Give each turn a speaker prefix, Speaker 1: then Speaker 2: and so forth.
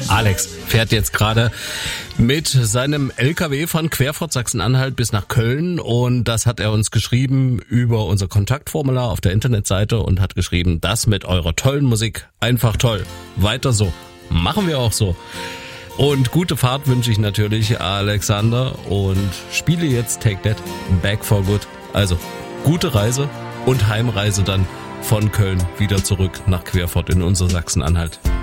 Speaker 1: Alex fährt jetzt gerade mit seinem LKW von Querfurt Sachsen-Anhalt bis nach Köln und das hat er uns geschrieben über unser Kontaktformular auf der Internetseite und hat geschrieben, das mit eurer tollen Musik, einfach toll, weiter so, machen wir auch so. Und gute Fahrt wünsche ich natürlich Alexander und spiele jetzt Take That, Back for Good. Also gute Reise und Heimreise dann von Köln wieder zurück nach Querfurt in unser Sachsen-Anhalt.